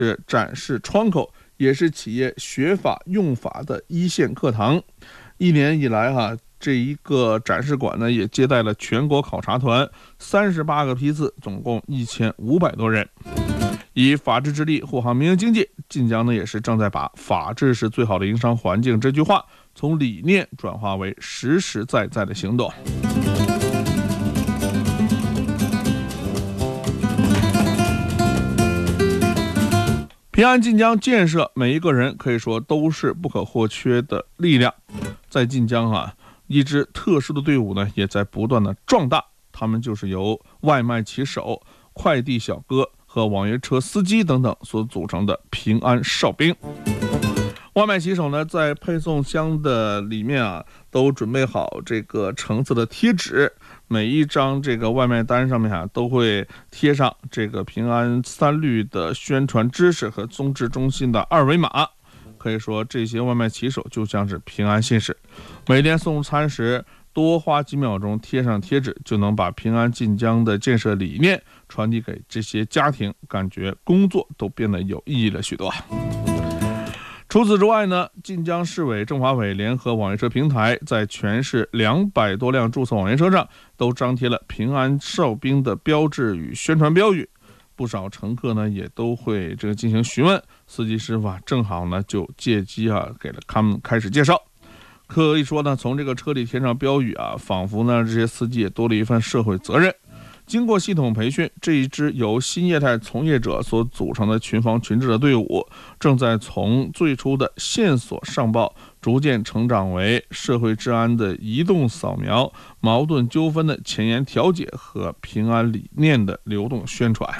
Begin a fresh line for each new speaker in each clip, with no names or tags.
是展示窗口，也是企业学法用法的一线课堂。一年以来这一个展示馆呢，也接待了全国考察团38个批次，总共1500多人。以法治之力护航民营经济，晋江呢也是正在把法治是最好的营商环境这句话从理念转化为实实在在的行动。平安晋江建设，每一个人可以说都是不可或缺的力量。在晋江一支特殊的队伍呢，也在不断的壮大。他们就是由外卖骑手、快递小哥和网约车司机等等所组成的平安哨兵。外卖骑手呢，在配送箱的里面都准备好这个橙色的贴纸，每一张这个外卖单上面都会贴上这个平安3律的宣传知识和综治中心的2维码。可以说这些外卖骑手就像是平安信使，每天送餐时多花几秒钟贴上贴纸，就能把平安晋江的建设理念传递给这些家庭，感觉工作都变得有意义了许多。除此之外呢，晋江市委政法委联合网约车平台在全市200多辆注册网约车上都张贴了平安哨兵的标志与宣传标语。不少乘客呢也都会进行询问，司机师傅正好呢就借机给了他们开始介绍。可以说呢，从这个车里贴上标语仿佛呢这些司机也多了一份社会责任。经过系统培训，这一支由新业态从业者所组成的群防群治的队伍，正在从最初的线索上报，逐渐成长为社会治安的移动扫描、矛盾纠纷的前沿调解和平安理念的流动宣传。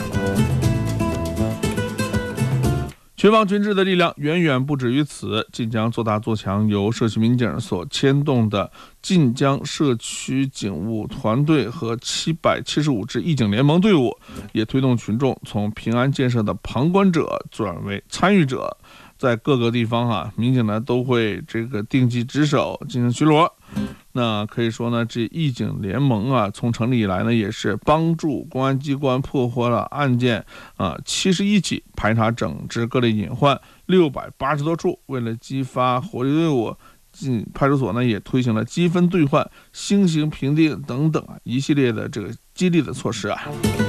群防群治的力量远远不止于此。晋江做大做强由社区民警所牵动的晋江社区警务团队和775支义警联盟队伍，也推动群众从平安建设的旁观者转为参与者。在各个地方民警呢都会定期值守进行巡逻。那可以说呢，这义警联盟从成立以来呢，也是帮助公安机关破获了案件71起，排查整治各类隐患680多处。为了激发活力队伍，派出所呢也推行了积分兑换、星刑评定等等一系列的激励的措施。